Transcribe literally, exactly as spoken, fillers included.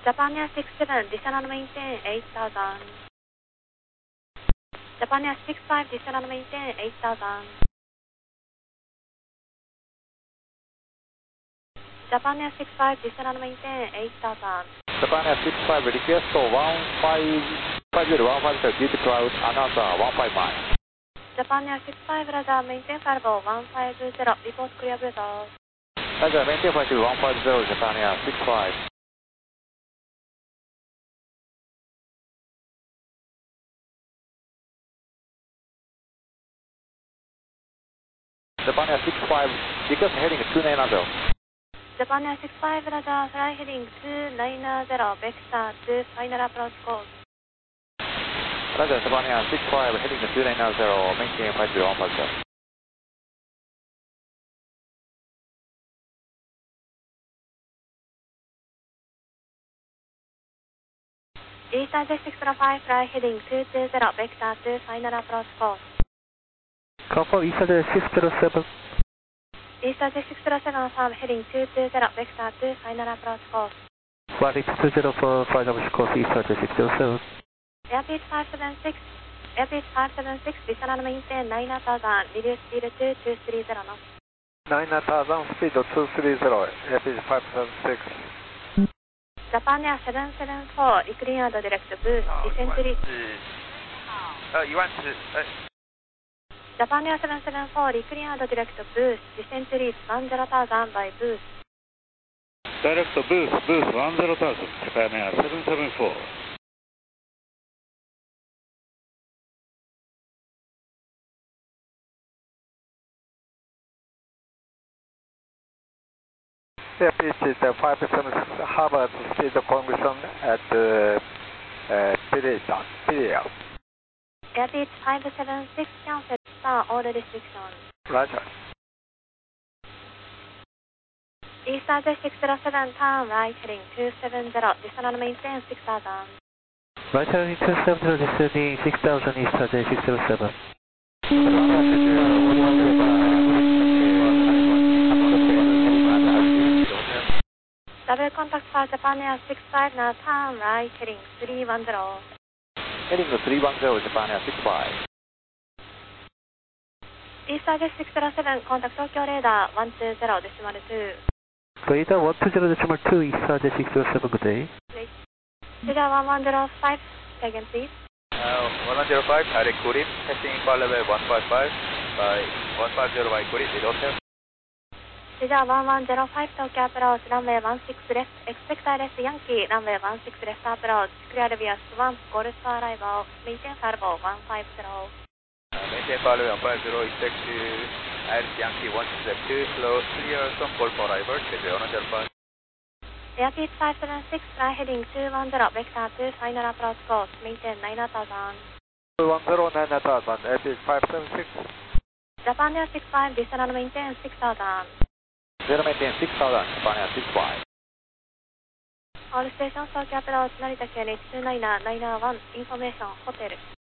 Japan Air six seven, descend and maintain eight thousand. Japan Air six five, descend and maintain eight thousand. Japan Air six five, descend and maintain eight thousand. Japan Air six five, request one five five zero one five zero, due to cloud, another one five miles. Japan Air six five, Roger, maintain five zero one five zero, report clear Bluetooth. Roger, maintain five zero one five zero, Japan Air six five. Japan Air six five, request heading two nine zero. Japan Air six five, Roger, fly heading two nine zero, vector to final approach course. Roger, Japan Air six five, heading two nine zero, maintain five zero one five zero. Eastern Jet six zero five, fly heading two two zero, vector to final approach course. Confirm Eastern Jet six zero seven. Eastern Jet six zero seven, farm heading two two zero, vector to final approach course. one eight two zero for final approach course, Eastern Jet six zero seven. Airbus five seven six, Airbus five seven six, descend and maintain nine thousand, reduce speed to two three zero knots. nine thousand, speed two three zero, Airbus five seven six. Japan Air seven seven four, reclean and direct boost, descent reach. Uh, you want to... Uh, Japan Air seven seven four, reclean and direct boost, descent reach one zero thousand by boost. Direct boost, boost one zero thousand, Japan Air seven seven four. Yeah, pitch is the five seven six Harvard speed condition at uh, uh, Piria. Piria. Airbus five seven six, cancel star all restrictions. Roger. Eastern Jet six zero seven, turn right heading two seven zero, descend and maintain six thousand. Right heading two seven zero, descending six thousand, Eastern Jet six zero seven. Double contact for Japan Air six five, now turn right heading three one zero. heading three one zero, Japan Air six five. Eastern Jet six zero seven, contact Tokyo radar one two zero decimal two. Radar one two zero decimal two, Eastern Jet six zero seven, good day. Radar one one zero five, again please. Uh, one one zero five, direct Kurim, testing call level one five five, by one five zero by Kurim, with hotel. Radar one one zero five, Tokyo approach, runway one six left, expect I left Yankee, runway one six left approach, clear via Swan, Golf arrival, maintain five zero one five zero. Uh, maintain call level one five zero, expect to add Yankee one six left two, slow, clear, some Golf arrival, check one zero five. Airbus five seven six, fly heading two one zero, vector to final approach course, maintain nine thousand. two one zero, nine thousand, Airbus five seven six. Japan Air six five, descend and maintain six thousand. Zero maintain six thousand, Japan Air six five. All stations, Tokyo approach, Narita Q N H two nine nine one, information, hotel.